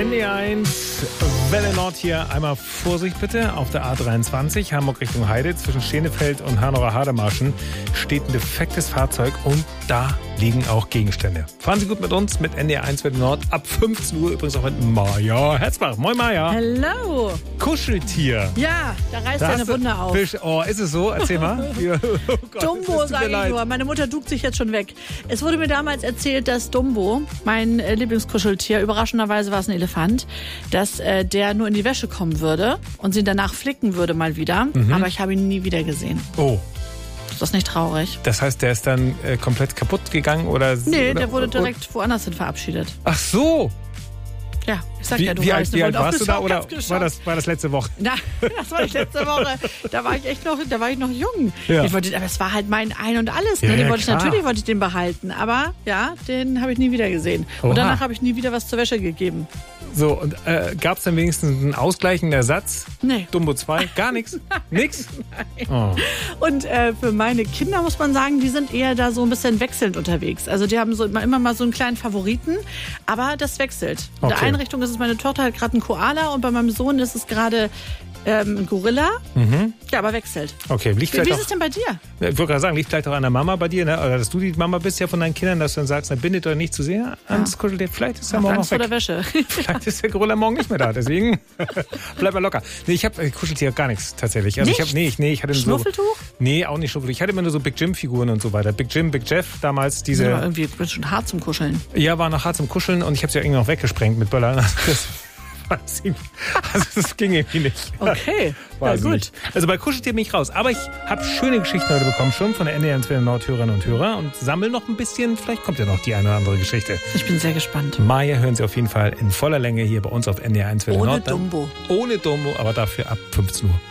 NDR1, Welle Nord hier. Einmal Vorsicht bitte auf der A23, Hamburg Richtung Heide. Zwischen Schenefeld und Hannover-Hademarschen steht ein defektes Fahrzeug und da liegen auch Gegenstände. Fahren Sie gut mit uns, mit NDR1 Welle Nord. Ab 15 Uhr übrigens auch mit Maja Herzbach. Moin Maja. Hello. Kuscheltier. Ja, da reißt deine Wunde auf. Oh, ist es so? Erzähl mal. Oh Gott, Dumbo, sage ich nur. Meine Mutter duckt sich jetzt schon weg. Es wurde mir damals erzählt, dass Dumbo, mein Lieblingskuscheltier, überraschenderweise war es ein Elefant, dass der nur in die Wäsche kommen würde und sie danach flicken würde mal wieder. Aber ich habe ihn nie wieder gesehen. Oh. Ist das nicht traurig? Das heißt, der ist dann komplett kaputt gegangen? Oder? Nee, der wurde direkt woanders hin verabschiedet. Ach so. Ja, ich sag Wie weißt, alt warst du da oder war war das letzte Woche? Na, das war nicht letzte Woche. Da war ich noch jung. Ja. Aber es war halt mein Ein und Alles. Ne? Ja, Natürlich wollte ich den behalten. Aber ja, den habe ich nie wieder gesehen. Oha. Und danach habe ich nie wieder was zur Wäsche gegeben. So, und gab es dann wenigstens einen ausgleichenden Ersatz? Nee. Dumbo 2? Gar nichts? Nix? Nein. Oh. Und für meine Kinder muss man sagen, die sind eher da so ein bisschen wechselnd unterwegs. Also die haben so immer mal so einen kleinen Favoriten, aber das wechselt. In der Okay. Einrichtung ist es meine Tochter halt gerade ein Koala und bei meinem Sohn ist es gerade ein Gorilla. Ja, aber wechselt. Okay, Wie ist es denn bei dir? Ich wollte gerade sagen, liegt vielleicht auch an der Mama bei dir, ne? Oder dass du die Mama bist ja von deinen Kindern, dass du dann sagst, na, bindet euch nicht zu sehr ans Kuscheltier. Vielleicht ist der morgen noch Angst vor weg. der Wäsche. Vielleicht ist der Gorilla morgen nicht mehr da, deswegen bleib mal locker. Nee, ich habe Kuscheltier gar nichts tatsächlich. Also Nichts? ich hatte Schnuffeltuch? Nee, auch nicht Schnuffeltuch. Ich hatte immer nur so Big Jim Figuren und so weiter. Big Jim, Big Jeff, damals diese. Ja, irgendwie schon hart zum Kuscheln. Ja, war noch hart zum Kuscheln und ich habe sie ja irgendwie noch weggesprengt mit Böllern. Das ging irgendwie nicht. Okay, ja, gut. Nicht. Also bei Kuscheltier bin ich raus. Aber ich habe schöne Geschichten heute bekommen schon von der NDR1 Welle Nord Hörerinnen und Hörer und sammle noch ein bisschen. Vielleicht kommt ja noch die eine oder andere Geschichte. Ich bin sehr gespannt. Maja hören Sie auf jeden Fall in voller Länge hier bei uns auf NDR1 Welle Nord. Ohne Dumbo. Ohne Dumbo, aber dafür ab 15 Uhr.